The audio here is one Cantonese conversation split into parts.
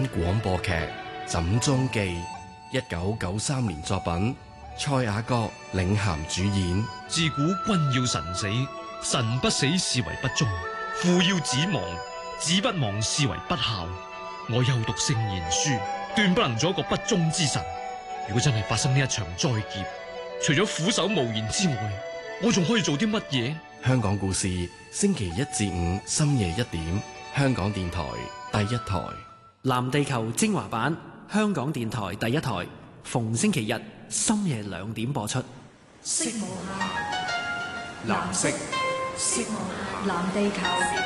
廣播劇《枕中記》，1993年作品，蔡雅閣領銜主演。 自古君要臣死，臣不死是為不忠；父要子亡，子不亡是為不孝。我幼讀聖賢書，斷不能做一個不忠之臣。如果真係發生呢一場災劫，除咗俯首無言之外，我仲可以做啲乜嘢？ 香港故事，星期1至5深夜1點，香港電台第一台。 藍地球精華版，香港電台第一台，逢星期日深夜2點播出。 色無限， 藍色， 色無限，藍地球。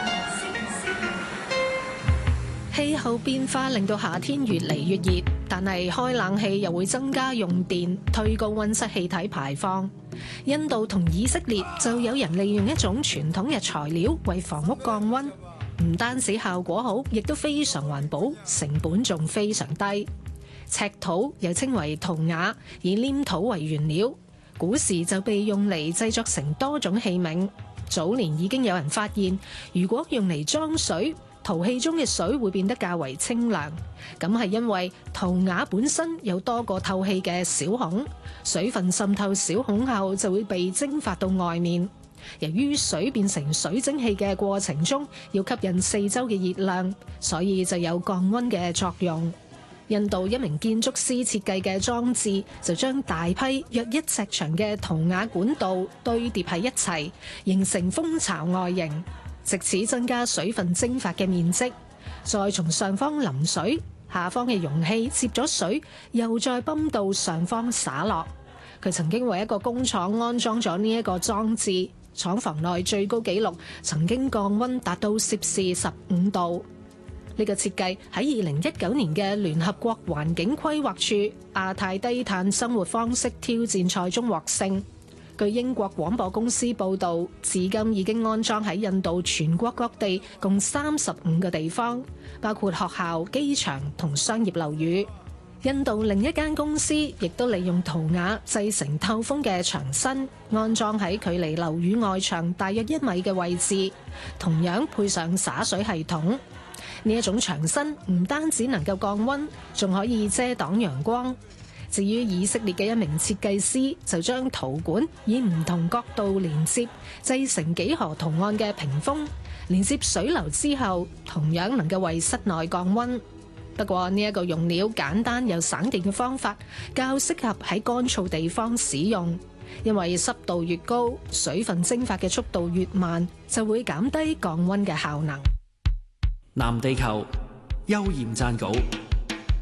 氣候變化令到夏天越嚟越熱，但係開冷氣又會增加用電，推高溫室氣體排放。印度同以色列就有人利用一種傳統嘅材料為房屋降溫，唔單止效果好，亦都非常環保，成本仲非常低。赤土又稱為陶瓦，以黏土為原料，古時就被用嚟製作成多種器皿。早年已經有人發現，如果用嚟裝水，陶器中嘅水會變得較為清涼，咁係因為陶瓦本身有多個透氣嘅小孔，水分滲透小孔後就會被蒸發到外面。由於水變成水蒸氣嘅過程中要吸引四周嘅熱量，所以就有降溫嘅作用。印度一名建築師設計嘅裝置就將大批約1尺長嘅陶瓦管道堆疊喺一齊，形成蜂巢外形，藉此增加水分蒸發嘅面積，再從上方淋水，下方嘅容器接咗水，又再泵到上方灑落。佢曾經為一個工廠安裝咗呢一個裝置，廠房內最高紀錄曾經降溫達到攝氏15度。呢個設計喺2019年嘅聯合國環境規劃署亞太低碳生活方式挑戰賽中獲勝。據英國廣播公司報導，至今已經安裝喺印度全國各地共35個地方，包括學校、機場同商業樓宇。印度另一間公司亦都利用陶瓦製成透風嘅牆身，安裝喺距離樓宇外牆大約1米嘅位置，同樣配上灑水系統。呢一種牆身唔單止能夠降溫，仲可以遮擋陽光。至於以色列嘅一名設計師，就將陶管以唔同角度連接，製成幾何圖案嘅屏風，連接水流之後，同樣能夠為室內降溫。不過呢一個用料簡單又省電嘅方法，較適合喺乾燥地方使用，因為濕度越高，水分蒸發嘅速度越慢，就會減低降溫嘅效能。 藍地球，邱焱撰稿。